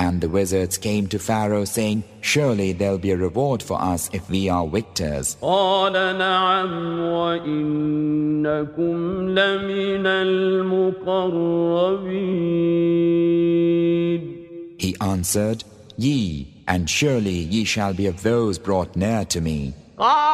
And the wizards came to Pharaoh saying, surely there'll be a reward for us if we are victors. قال نعم وإنكم لمن المقربين. He answered, Ye, and surely ye shall be of those brought near to me.